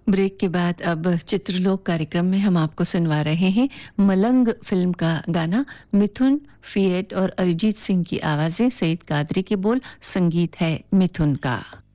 Break के बाद अब चित्रलोक कार्यक्रम में हम आपको सुनवा रहे हैं मलंग फिल्म का गाना। मिथुन, फिएट और अरिजीत सिंह की आवाजें, सईद कादरी के बोल, संगीत है मिथुन का।